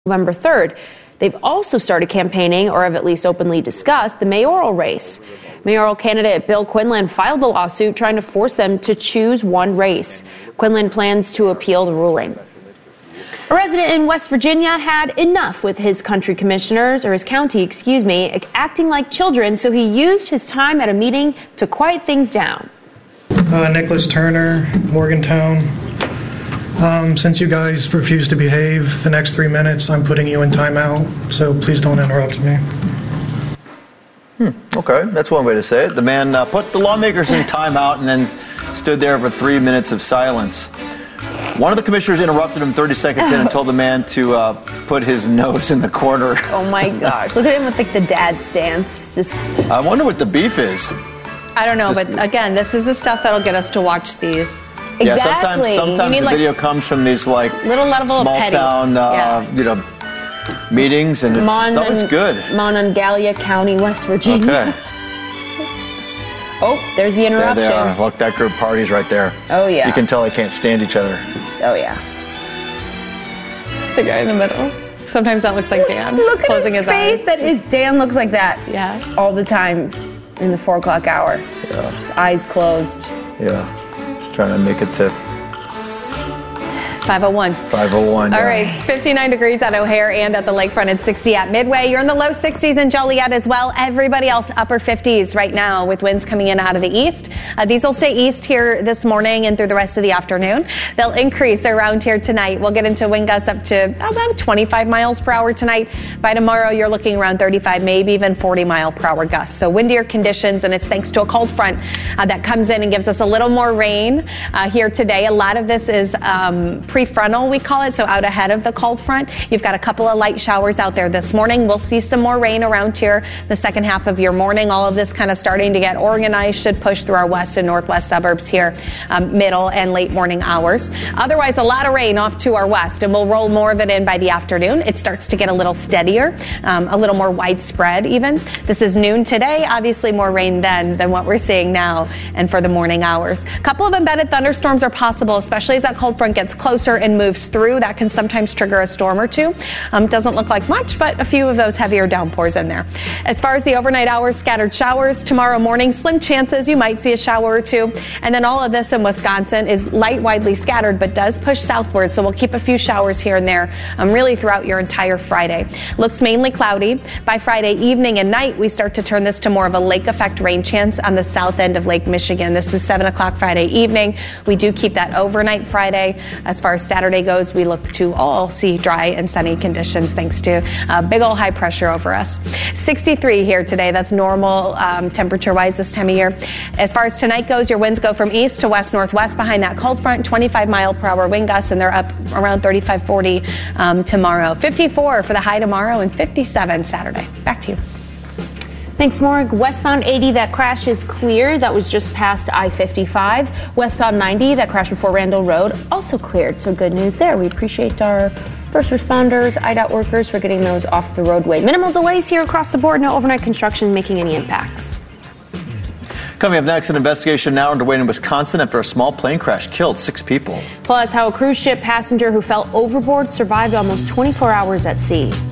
November 3rd. They've also started campaigning, or have at least openly discussed, the mayoral race. Mayoral candidate Bill Quinlan filed the lawsuit trying to force them to choose one race. Quinlan plans to appeal the ruling. A resident in West Virginia had enough with his county commissioners, acting like children, so he used his time at a meeting to quiet things down. Nicholas Turner, Morgantown. Since you guys refuse to behave the next 3 minutes, I'm putting you in timeout, so please don't interrupt me. Okay, that's one way to say it. The man put the lawmakers in timeout and then stood there for 3 minutes of silence. One of the commissioners interrupted him 30 seconds in and told the man to put his nose in the corner. Oh my gosh, look at him with like the dad stance. I wonder what the beef is. I don't know, but again, this is the stuff that'll get us to watch these. Yeah, Exactly. sometimes the video comes from these little level small petty. town, meetings, and it's always good. Monongalia County, West Virginia. Okay. Oh, there's the interruption. There they are. Look, that group party's right there. Oh yeah. You can tell they can't stand each other. Oh yeah. The guy in the middle. Sometimes that looks like Dan. Look closing at his face. eyes. That is Dan looks like that. Yeah. All the time in the 4 o'clock hour. Yeah. His eyes closed. Yeah. Just trying to make it to 501. 501. All right, 59 degrees at O'Hare and at the lakefront and 60 at Midway. You're in the low 60s in Joliet as well. Everybody else upper 50s right now with winds coming in out of the east. These will stay east here this morning and through the rest of the afternoon. They'll increase around here tonight. We'll get into wind gusts up to about 25 miles per hour tonight. By tomorrow, you're looking around 35, maybe even 40 mile per hour gusts. So windier conditions, and it's thanks to a cold front that comes in and gives us a little more rain here today. A lot of this is prefrontal, we call it, so out ahead of the cold front. You've got a couple of light showers out there this morning. We'll see some more rain around here the second half of your morning. All of this kind of starting to get organized, should push through our west and northwest suburbs here, middle and late morning hours. Otherwise, a lot of rain off to our west, and we'll roll more of it in by the afternoon. It starts to get a little steadier, a little more widespread even. This is noon today. Obviously, more rain then than what we're seeing now and for the morning hours. A couple of embedded thunderstorms are possible, especially as that cold front gets closer and moves through. That can sometimes trigger a storm or two. Doesn't look like much, but a few of those heavier downpours in there. As far as the overnight hours, scattered showers. Tomorrow morning, slim chances you might see a shower or two. And then all of this in Wisconsin is light, widely scattered, but does push southward. So we'll keep a few showers here and there really throughout your entire Friday. Looks mainly cloudy. By Friday evening and night, we start to turn this to more of a lake effect rain chance on the south end of Lake Michigan. This is 7 o'clock Friday evening. We do keep that overnight Friday. As far as Saturday goes, we look to all see dry and sunny conditions thanks to big old high pressure over us. 63 here today. That's normal temperature-wise this time of year. As far as tonight goes, your winds go from east to west-northwest behind that cold front, 25 mile per hour wind gusts, and they're up around 35, 40 tomorrow. 54 for the high tomorrow and 57 Saturday. Back to you. Thanks, Morg. Westbound 80, that crash is clear. That was just past I-55. Westbound 90, that crash before Randall Road, also cleared. So good news there. We appreciate our first responders, IDOT workers for getting those off the roadway. Minimal delays here across the board. No overnight construction making any impacts. Coming up next, an investigation now underway in Wisconsin after a small plane crash killed 6 people. Plus, how a cruise ship passenger who fell overboard survived almost 24 hours at sea.